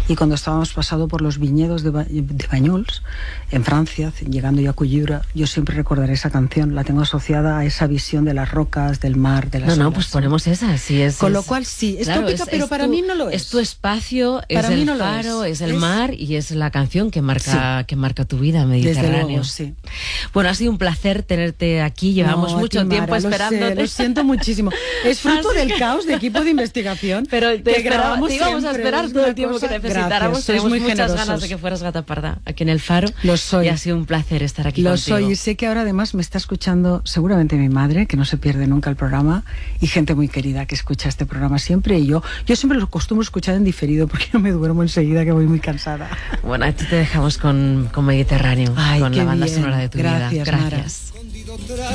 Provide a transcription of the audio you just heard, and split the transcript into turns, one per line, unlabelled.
y cuando estábamos pasando por los viñedos de Bañols, en Francia, llegando ya a Culliura, yo siempre recordaré esa canción, la tengo asociada a esa visión de las rocas, del mar, de las olas.
No, pues ponemos esa, sí es.
Con lo cual sí, es tópica, pero para mí no lo es.
Es tu espacio,
para
es
mí
el
no
faro, es el mar y es la canción que marca tu vida mediterránea.
Desde luego, sí.
Bueno, ha sido un placer tenerte aquí, llevamos mucho tiempo esperándote.
Lo siento muchísimo. Es fruto del caos de equipo de investigación.
Pero te íbamos a
siempre,
esperar todo el tiempo que necesitáramos. Tenemos
muy
muchas
generosos.
ganas de que fueras Gata Parda aquí en el Faro.
Lo soy.
Y ha sido un placer estar aquí
Lo
contigo.
soy, y sé que ahora además me está escuchando seguramente mi madre, que no se pierde nunca el programa, y gente muy querida que escucha este programa siempre, y yo siempre lo acostumbro a escuchar en diferido porque no me duermo enseguida, que voy muy cansada.
Bueno, a ti te dejamos con Mediterráneo, con la banda sonora de tu vida.
Gracias.